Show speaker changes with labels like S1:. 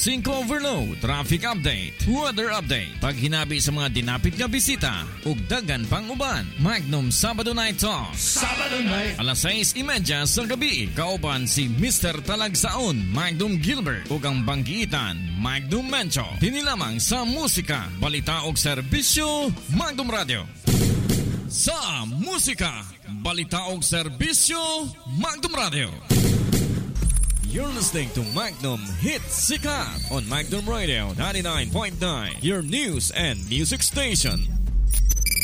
S1: 5 overload, traffic update, weather update, paghinabi sa mga dinapit nga bisita, ug daghan pang uban. Magnum Sabado Night Talk.
S2: Sabado Night.
S1: Alas 6:30 sa gabi, kauban si Mr. Talagsaon, Magnum Gilbert, ug ang banggitan, Magnum Mencho. Dini lamang sa musika, balita ug serbisyo, Magnum Radio. Sa musika, balita ug serbisyo, Magnum Radio. You're listening to Magnum Hit Sikat on Magnum Radio 99.9, your news and music station.